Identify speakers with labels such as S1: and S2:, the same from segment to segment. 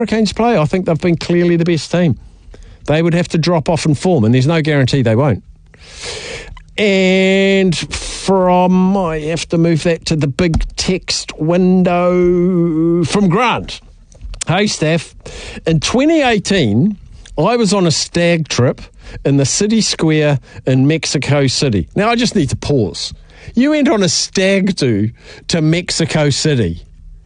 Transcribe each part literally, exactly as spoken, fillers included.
S1: Hurricanes play, I think they've been clearly the best team. They would have to drop off in form, and there's no guarantee they won't. And from, I have to move that to the big text window from Grant. Hey, Steph. In twenty eighteen, I was on a stag trip in the city square in Mexico City. Now, I just need to pause. You went on a stag do to Mexico City.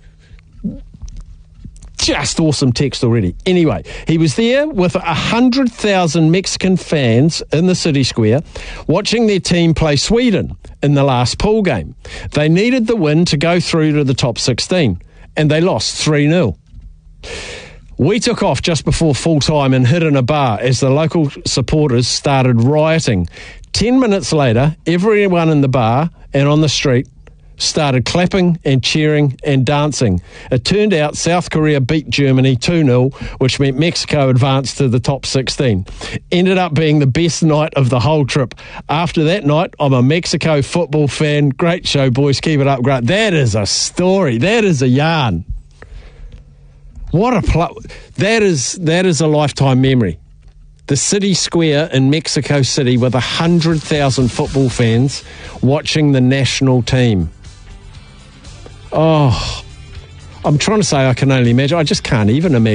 S1: Just awesome text already. Anyway, he was there with one hundred thousand Mexican fans in the city square watching their team play Sweden in the last pool game. They needed the win to go through to the top sixteen, and they lost three nil. We took off just before full-time and hid in a bar as the local supporters started rioting. Ten minutes later, everyone in the bar and on the street started clapping and cheering and dancing. It turned out South Korea beat Germany two nil, which meant Mexico advanced to the top sixteen. Ended up being the best night of the whole trip. After that night, I'm a Mexico football fan. Great show, boys. Keep it up. Great. That is a story. That is a yarn. What a pl- that is that is a lifetime memory. The city square in Mexico City with one hundred thousand football fans watching the national team. Oh, I'm trying to say I can only imagine. I just can't even imagine.